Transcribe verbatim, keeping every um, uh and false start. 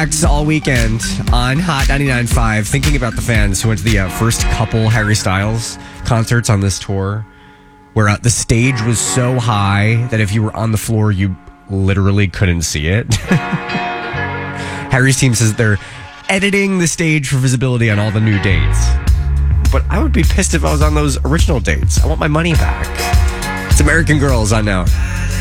tracks all weekend on Hot ninety-nine point five. Thinking about the fans who went to the uh, first couple Harry Styles concerts on this tour, where uh, the stage was so high that if you were on the floor, you literally couldn't see it. Harry's team says they're editing the stage for visibility on all the new dates. But I would be pissed if I was on those original dates. I want my money back. It's American Girls on now.